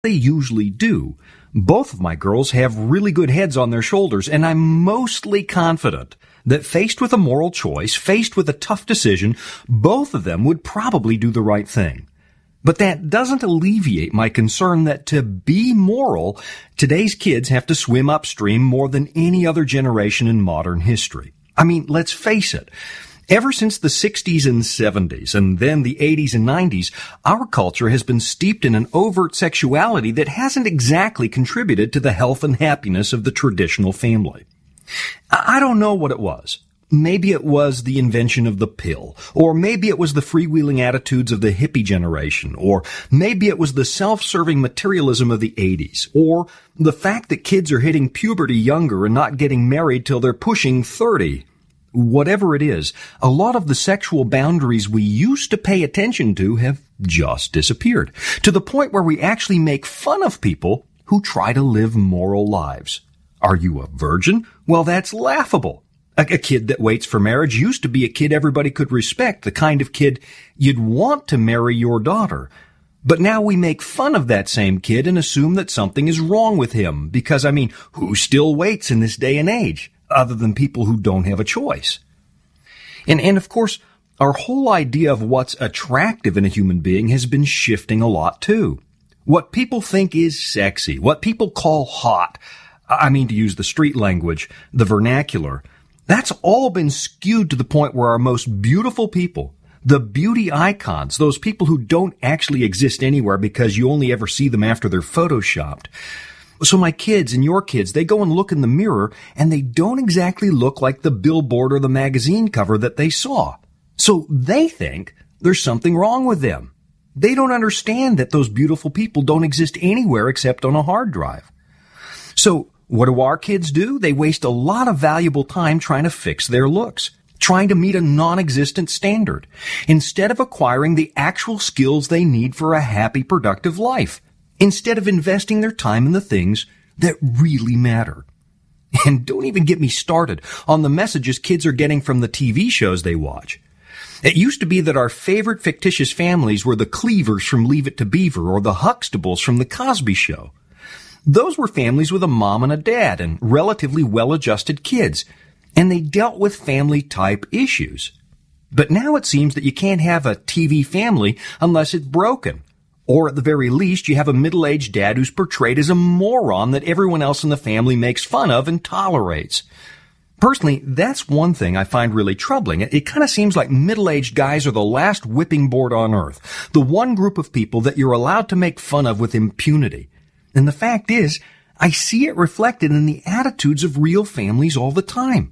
they usually do. Both of my girls have really good heads on their shoulders, and I'm mostly confident that faced with a moral choice, faced with a tough decision, both of them would probably do the right thing. But that doesn't alleviate my concern that to be moral, today's kids have to swim upstream more than any other generation in modern history. I mean, let's face it. Ever since the 60s and 70s, and then the 80s and 90s, our culture has been steeped in an overt sexuality that hasn't exactly contributed to the health and happiness of the traditional family. I don't know what it was. Maybe it was the invention of the pill, or maybe it was the freewheeling attitudes of the hippie generation, or maybe it was the self-serving materialism of the 80s, or the fact that kids are hitting puberty younger and not getting married till they're pushing 30. Whatever it is, a lot of the sexual boundaries we used to pay attention to have just disappeared, to the point where we actually make fun of people who try to live moral lives. Are you a virgin? Well, that's laughable. A kid that waits for marriage used to be a kid everybody could respect, the kind of kid you'd want to marry your daughter. But now we make fun of that same kid and assume that something is wrong with him, because, who still waits in this day and age, other than people who don't have a choice? And of course, our whole idea of what's attractive in a human being has been shifting a lot too. What people think is sexy, what people call hot, to use the street language, the vernacular, that's all been skewed to the point where our most beautiful people, the beauty icons, those people who don't actually exist anywhere because you only ever see them after they're photoshopped. So my kids and your kids, they go and look in the mirror and they don't exactly look like the billboard or the magazine cover that they saw. So they think there's something wrong with them. They don't understand that those beautiful people don't exist anywhere except on a hard drive. So what do our kids do? They waste a lot of valuable time trying to fix their looks, trying to meet a non-existent standard, instead of acquiring the actual skills they need for a happy, productive life, instead of investing their time in the things that really matter. And don't even get me started on the messages kids are getting from the TV shows they watch. It used to be that our favorite fictitious families were the Cleavers from Leave It to Beaver or the Huxtables from The Cosby Show. Those were families with a mom and a dad and relatively well-adjusted kids, and they dealt with family-type issues. But now it seems that you can't have a TV family unless it's broken. Or at the very least, you have a middle-aged dad who's portrayed as a moron that everyone else in the family makes fun of and tolerates. Personally, that's one thing I find really troubling. It kind of seems like middle-aged guys are the last whipping board on earth, the one group of people that you're allowed to make fun of with impunity. And the fact is, I see it reflected in the attitudes of real families all the time.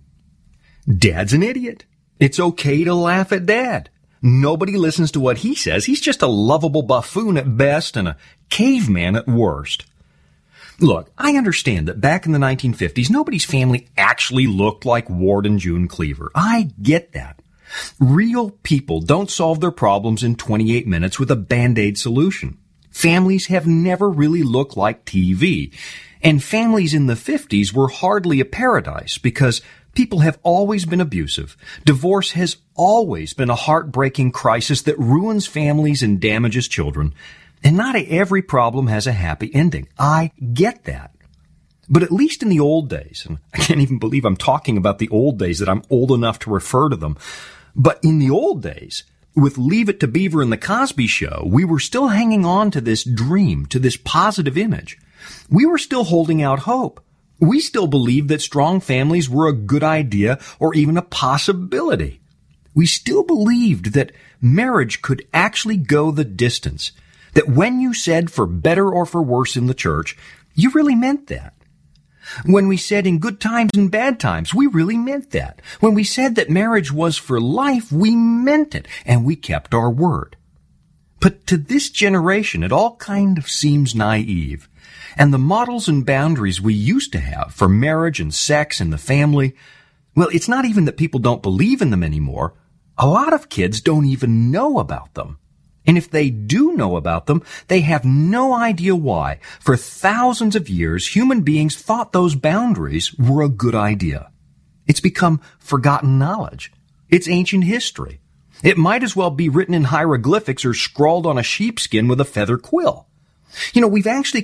Dad's an idiot. It's okay to laugh at Dad. Nobody listens to what he says. He's just a lovable buffoon at best and a caveman at worst. Look, I understand that back in the 1950s, nobody's family actually looked like Ward and June Cleaver. I get that. Real people don't solve their problems in 28 minutes with a Band-Aid solution. Families have never really looked like TV. And families in the 50s were hardly a paradise because people have always been abusive. Divorce has always been a heartbreaking crisis that ruins families and damages children. And not every problem has a happy ending. I get that. But at least in the old days, and I can't even believe I'm talking about the old days, that I'm old enough to refer to them. But in the old days, with Leave It to Beaver and The Cosby Show, we were still hanging on to this dream, to this positive image. We were still holding out hope. We still believed that strong families were a good idea or even a possibility. We still believed that marriage could actually go the distance, that when you said for better or for worse in the church, you really meant that. When we said in good times and bad times, we really meant that. When we said that marriage was for life, we meant it, and we kept our word. But to this generation, it all kind of seems naive. And the models and boundaries we used to have for marriage and sex and the family, well, it's not even that people don't believe in them anymore. A lot of kids don't even know about them. And if they do know about them, they have no idea why. For thousands of years, human beings thought those boundaries were a good idea. It's become forgotten knowledge. It's ancient history. It might as well be written in hieroglyphics or scrawled on a sheepskin with a feather quill. We've actually